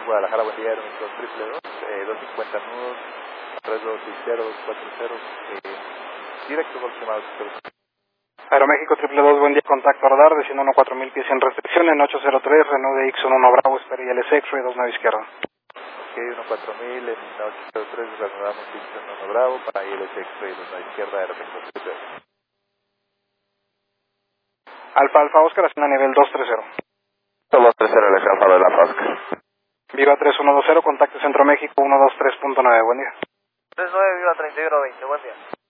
Guadalajara, buen día, Aeroméxico triple 250 nudos, 3260-240, directo confirmado. Aeroméxico triple 2, buen día, contacto radar, desciendo 4000 pies sin restricción en 803, Renault de X1 Bravo, espera ILS X-Ray 29 izquierda. Ok, 14000 en 803, reanudamos X1 Bravo para ILS X-Ray 29 izquierda, Aeroméxico triple 2. Alfa Oscar, haciendo a nivel 230. 230, Alfa de la Oscar. Viva 3120, contacto Centro México 123.9, buen día. 39, Viva 3120, buen día.